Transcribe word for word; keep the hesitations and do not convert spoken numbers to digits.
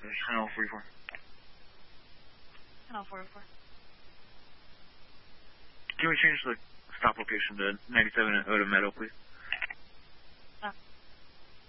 Channel forty-four. Channel forty-four. Can we change the stop location to ninety-seven at Oda Meadow, please?